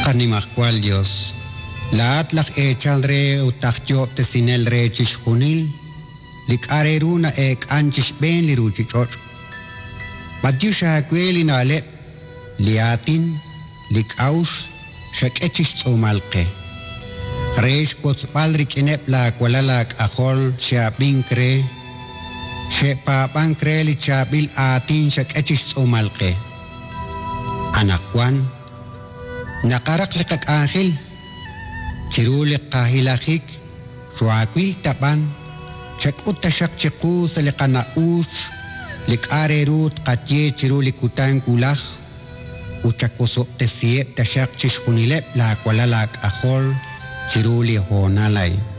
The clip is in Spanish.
Qanimacual Dios. La atlaq echalre utakyo tesinel re chishunil. Lik areruna anchish ben liruchichoch. Badiusha kweli na lep. Liatin. Lik aus. Shak echish tsumalke. Reish potsbalrik inep la kualalak ahol siapin kre. Shepapan kre li chabil atin shak echish tsumalke. Anakwan. Nakarak likak angel. Chirulik kahilakik. Suakwil tapan. Shak utasak chiku sa likana us. Lik arerut katye chirulik utang kulak. Uchakoso tesiep tasak chishkunilep la kualalak ahol. Chiruli honalay.